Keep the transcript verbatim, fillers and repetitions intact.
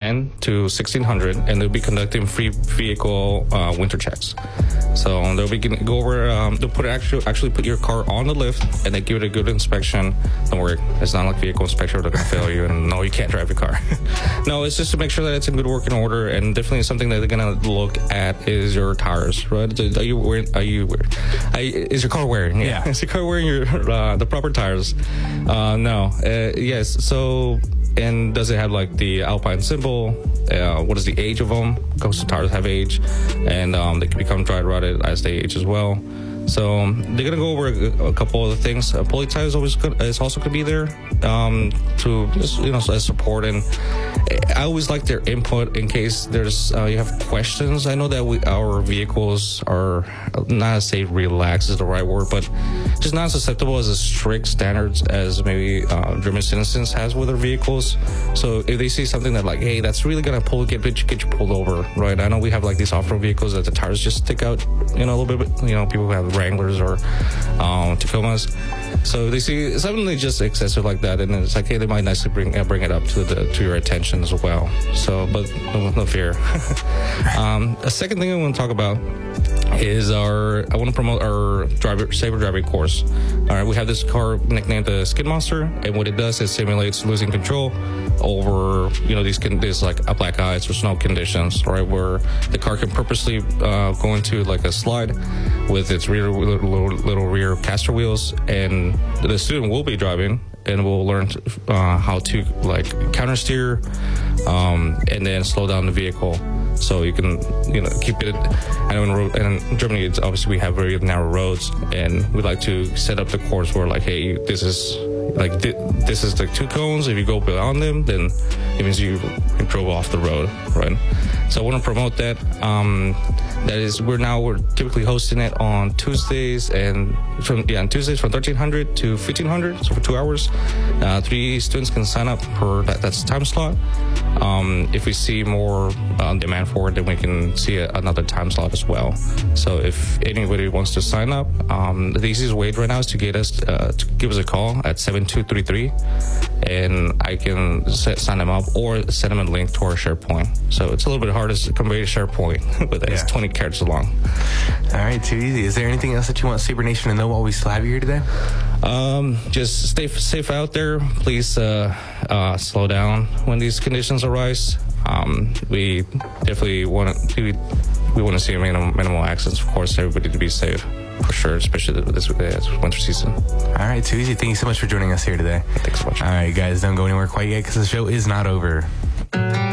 ten to sixteen hundred, and they'll be conducting free vehicle uh, winter checks. So they'll be gonna go over. Um, they'll put actually actually put your car on the lift, and they give it a good inspection. Don't worry, it's not like vehicle inspection they're gonna fail you and no, you can't drive your car. No, it's just to make sure that it's in good working order, and definitely something that they're gonna look at is your tires. Right? Are you wearing? Are you? Are you is your car wearing? Yeah. Is your car wearing your uh, the proper tires? Uh, no. Uh, yes. So. And does it have like the Alpine symbol? Uh, what is the age of them? Because the tires have age, and um, they can become dry rotted as they age as well. So um, they're gonna go over a, a couple other things. Uh, Poly Tire is always good. Is also gonna be there um, to just, you know, as support. And I always like their input in case there's uh, you have questions. I know that we our vehicles are not to say relaxed is the right word, but just not susceptible as a strict standards as maybe uh, German Citizens has with their vehicles. So if they see something that like, hey, that's really gonna pull get get you pulled over, right? I know we have like these off-road vehicles that the tires just stick out, you know, a little bit. You know, people who have Wranglers or um, Tacomas. So they see something they just excessive like that, and it's like, hey, they might nicely bring uh, bring it up to the to your attention as well. So, but no, no fear. um, a second thing I want to talk about is our I want to promote our driver safer driving course. All right, we have this car nicknamed the Skid Monster, and what it does is simulates losing control over, you know, these con- these like a black ice or snow conditions, right, where the car can purposely uh, go into like a slide with its rear little, little rear caster wheels, and the student will be driving and will learn to, uh, how to like counter steer um, and then slow down the vehicle. So you can, you know, keep it. I know in, ro- in Germany, it's obviously we have very narrow roads, and we like to set up the course where, like, hey, this is like th- this is the two cones. If you go beyond them, then it means you drove off the road, right? So I want to promote that. Um, that is, we're now we're typically hosting it on Tuesdays and from yeah on Tuesdays from thirteen hundred to fifteen hundred, so for two hours. Uh, three students can sign up for that. That's the time slot. Um, if we see more uh, demand for it, then we can see a, another time slot as well. So if anybody wants to sign up, um, the easiest way right now is to get us uh, to give us a call at seven two three three, and I can set, sign them up or send them a link to our SharePoint. So it's a little bit hard to convey to SharePoint, but it's yeah. twenty characters long. All right, too easy. Is there anything else that you want Saber Nation to know while we still have you here today? Um, just stay safe out there. Please uh, uh, slow down when these conditions arise. Um, we definitely want to we, we want to see minimal, minimal accidents. Of course, everybody to be safe for sure, especially this, this winter season. All right, too easy. Thank you so much for joining us here today. Thanks so much. All right, guys, don't go anywhere quite yet because the show is not over.